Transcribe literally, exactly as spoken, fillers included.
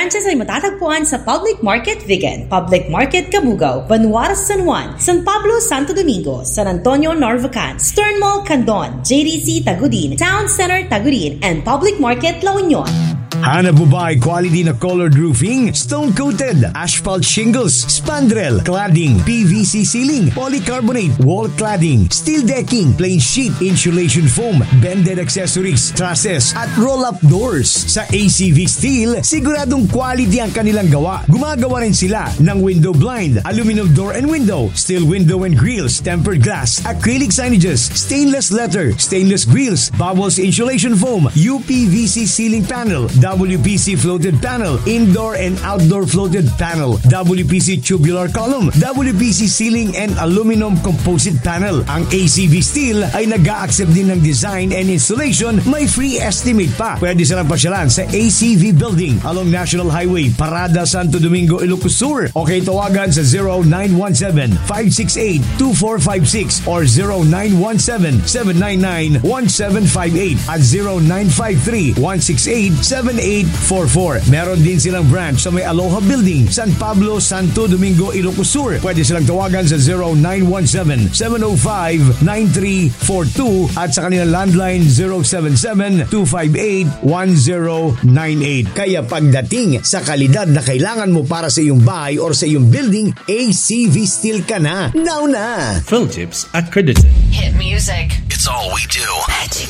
branches ay matatagpuan sa Public Market Vigan, Public Market Cabugao, Banuaras San Juan, San Pablo Santo Domingo, San Antonio Narvacan, Stern Mall Candon, J D C Tagudin, Town Center Tagudin, and Public Market La Union. Hanap mo ba ay quality na colored roofing, stone-coated, asphalt shingles, spandrel, cladding, P V C ceiling, polycarbonate, wall cladding, steel decking, plain sheet, insulation foam, bended accessories, trusses, at roll-up doors? Sa A C V Steel, siguradong quality ang kanilang gawa. Gumagawa rin sila ng window blind, aluminum door and window, steel window and grills, tempered glass, acrylic signages, stainless letter, stainless grills, bubbles insulation foam, U P V C ceiling panel, W P C floated panel, indoor and outdoor floated panel, W P C tubular column, W P C ceiling and aluminum composite panel. Ang A C V Steel ay nag-a-accept din ng design and installation, may free estimate pa. Pwede silang pasyalan sa A C V Building along National Highway, Parada, Santo Domingo, Ilocos Sur. Okay, tawagan sa zero nine one seven, five six eight, two four five six or zero nine one seven, seven nine nine, one seven five eight at zero nine five three, one six eight, seven eight four four. Meron din silang branch sa may Aloha Building, San Pablo, Santo Domingo, Ilocos Sur. Pwede silang tawagan sa zero nine one seven, seven zero five, nine three four two at sa kanilang landline zero seven seven, two five eight, one zero nine eight. Kaya pagdating sa kalidad na kailangan mo para sa iyong bahay or sa iyong building, A C V Steel ka na. Now na! Philips accredited. Hit music. It's all we do. Magic